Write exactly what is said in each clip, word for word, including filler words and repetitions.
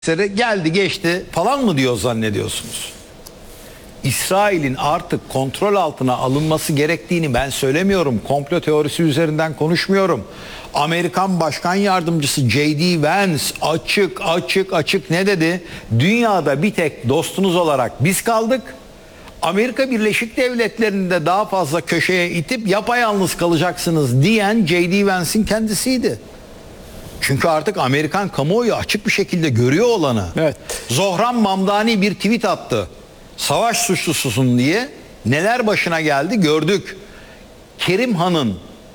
geldi geçti falan mı diyor zannediyorsunuz? İsrail'in artık kontrol altına alınması gerektiğini ben söylemiyorum. Komplo teorisi üzerinden konuşmuyorum. Amerikan Başkan Yardımcısı J D Vance açık açık açık ne dedi? Dünyada bir tek dostunuz olarak biz kaldık. Amerika Birleşik Devletleri'nde daha fazla köşeye itip yapayalnız kalacaksınız diyen J D Vance'in kendisiydi. Çünkü artık Amerikan kamuoyu açık bir şekilde görüyor olanı. Evet. Zohran Mamdani bir tweet attı. Savaş suçlususun diye neler başına geldi gördük. Kerim Han'ın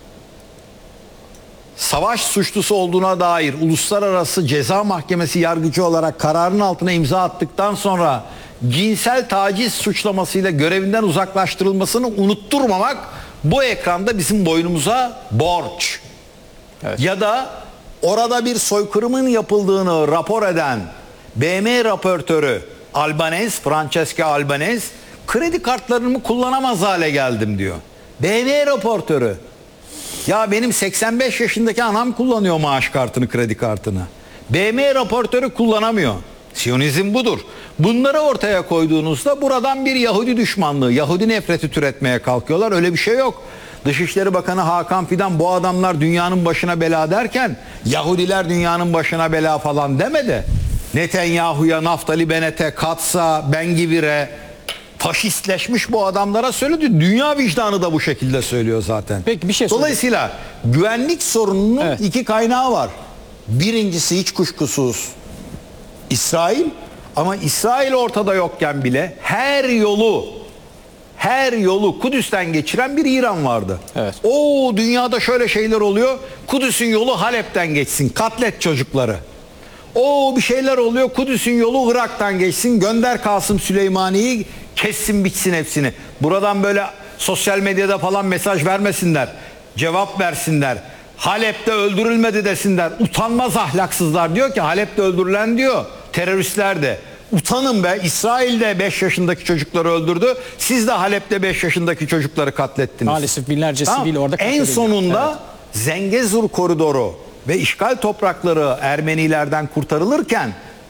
savaş suçlusu olduğuna dair Uluslararası Ceza Mahkemesi yargıcı olarak kararın altına imza attıktan sonra cinsel taciz suçlamasıyla görevinden uzaklaştırılmasını unutturmamak bu ekranda bizim boynumuza borç. Evet. Ya da orada bir soykırımın yapıldığını rapor eden B M raportörü Albanese, Francesca Albanese, kredi kartlarımı kullanamaz hale geldim diyor. B M raportörü. Ya benim seksen beş yaşındaki anam kullanıyor maaş kartını, kredi kartını. B M raportörü kullanamıyor. Siyonizm budur. Bunları ortaya koyduğunuzda buradan bir Yahudi düşmanlığı, Yahudi nefreti türetmeye kalkıyorlar. Öyle bir şey yok. Dışişleri Bakanı Hakan Fidan bu adamlar dünyanın başına bela derken Yahudiler dünyanın başına bela falan demedi. Netanyahu'ya, Naftali Bennett'e, Katz'a, Ben-Gvir'e, faşistleşmiş bu adamlara söyledi. Dünya vicdanı da bu şekilde söylüyor zaten. Peki bir şey Dolayısıyla güvenlik sorununun evet. iki kaynağı var. Birincisi hiç kuşkusuz İsrail, ama İsrail ortada yokken bile her yolu her yolu Kudüs'ten geçiren bir İran vardı. Evet. O dünyada şöyle şeyler oluyor. Kudüs'ün yolu Halep'ten geçsin. Katlet çocukları. O bir şeyler oluyor. Kudüs'ün yolu Irak'tan geçsin. Gönder Kasım Süleymani'yi, kessin bitsin hepsini. Buradan böyle sosyal medyada falan mesaj vermesinler. Cevap versinler. Halep'te öldürülmedi desinler. Utanmaz ahlaksızlar diyor ki Halep'te öldürülen diyor teröristler de. Utanın be, İsrail de beş yaşındaki çocukları öldürdü. Siz de Halep'te beş yaşındaki çocukları katlettiniz. Maalesef binlerce tamam. sivil orada En katledildi. sonunda evet. Zengezur koridoru ve işgal toprakları Ermenilerden kurtarılırken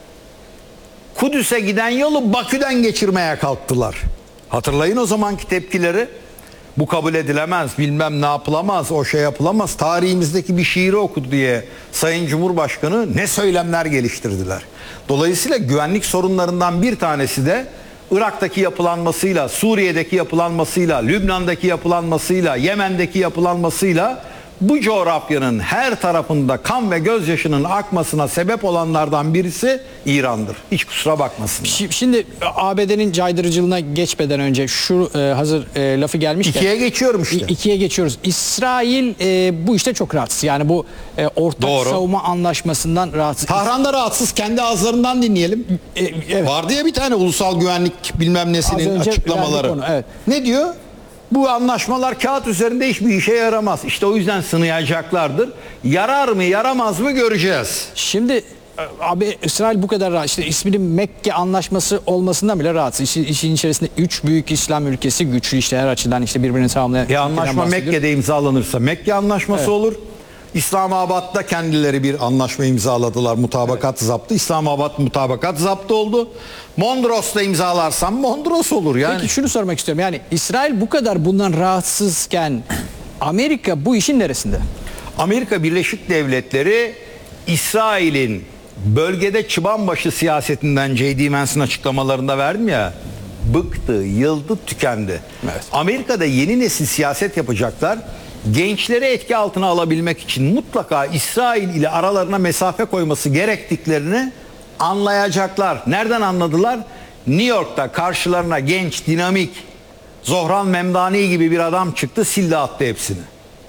Kudüs'e giden yolu Bakü'den geçirmeye kalktılar. Hatırlayın o zamanki tepkileri. Bu kabul edilemez, bilmem ne yapılamaz, o şey yapılamaz. Tarihimizdeki bir şiiri okudu diye Sayın Cumhurbaşkanı ne söylemler geliştirdiler. Dolayısıyla güvenlik sorunlarından bir tanesi de Irak'taki yapılanmasıyla, Suriye'deki yapılanmasıyla, Lübnan'daki yapılanmasıyla, Yemen'deki yapılanmasıyla bu coğrafyanın her tarafında kan ve gözyaşının akmasına sebep olanlardan birisi İran'dır. Hiç kusura bakmasınlar. Şimdi A B D'nin caydırıcılığına geçmeden önce şu e, hazır e, lafı gelmişken İkiye geçiyorum işte. İkiye geçiyoruz. İsrail e, bu işte çok rahatsız. Yani bu e, ortak Doğru. savunma anlaşmasından rahatsız. Tahran'da rahatsız, kendi ağızlarından dinleyelim. E, evet. Vardı ya bir tane ulusal güvenlik bilmem Az nesinin önce açıklamaları. verdik onu, evet. Ne diyor? Bu anlaşmalar kağıt üzerinde hiçbir işe yaramaz. İşte o yüzden sınayacaklardır. Yarar mı yaramaz mı göreceğiz. Şimdi abi İsrail bu kadar rahat. İşte isminin Mekke Anlaşması olmasından bile rahatsız. İşin, işin içerisinde üç büyük İslam ülkesi güçlü, işte her açıdan işte birbirini tamamlayan. E anlaşma Mekke'de imzalanırsa Mekke Anlaşması evet. olur. İslamabad'da kendileri bir anlaşma imzaladılar. Mutabakat evet. zaptı. İslamabad mutabakat zaptı oldu. Mondros'ta imzalarsam Mondros olur yani. Peki şunu sormak istiyorum. Yani İsrail bu kadar bundan rahatsızken Amerika bu işin neresinde? Amerika Birleşik Devletleri İsrail'in bölgede çıbanbaşı siyasetinden J D Vance'ın açıklamalarında verdim ya, bıktı, yıldı, tükendi. Evet. Amerika'da yeni nesil siyaset yapacaklar. Gençleri etki altına alabilmek için mutlaka İsrail ile aralarına mesafe koyması gerektiklerini anlayacaklar. Nereden anladılar? New York'ta karşılarına genç, dinamik Zohran Memdani gibi bir adam çıktı, sildi attı hepsini.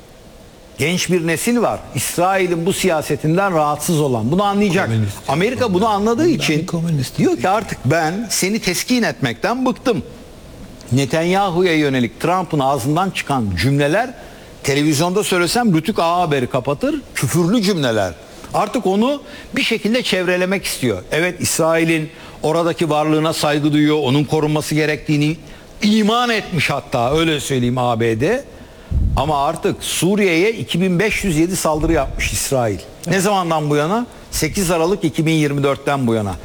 Genç bir nesil var. İsrail'in bu siyasetinden rahatsız olan. Bunu anlayacak. Komünist. Amerika bunu anladığı için diyor ki artık ben seni teskin etmekten bıktım. Netanyahu'ya yönelik Trump'ın ağzından çıkan cümleler, televizyonda söylesem Rütük A Haber'i kapatır, küfürlü cümleler. Artık onu bir şekilde çevrelemek istiyor. Evet, İsrail'in oradaki varlığına saygı duyuyor, onun korunması gerektiğini iman etmiş, hatta öyle söyleyeyim A B D. Ama artık Suriye'ye iki bin beş yüz yedi saldırı yapmış İsrail. Ne zamandan bu yana? sekiz Aralık iki bin yirmi dörtten bu yana.